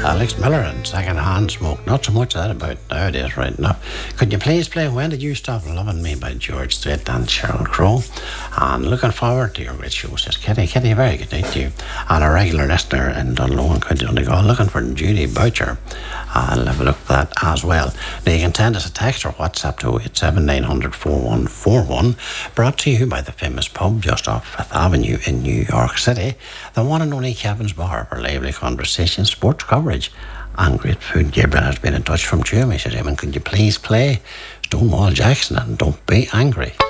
Alex Miller and Second-Hand Smoke. Not so much of that about nowadays, right enough. Could you please play When Did You Stop Loving Me by George Strait and Sheryl Crow? And looking forward to your great show, says Kitty. Kitty, very good night to you. And a regular listener in Dunlow, County Donegal, looking for Judy Boucher. I'll have a look at that as well. Now you can send us a text or WhatsApp to 087 900 4141, brought to you by the famous pub just off Fifth Avenue in New York City, the one and only Kevin's Bar, for lively conversation, sports coverage and great food. Gabriel has been in touch from Jim. He says, Eamon, could you please play Stonewall Jackson and Don't Be Angry?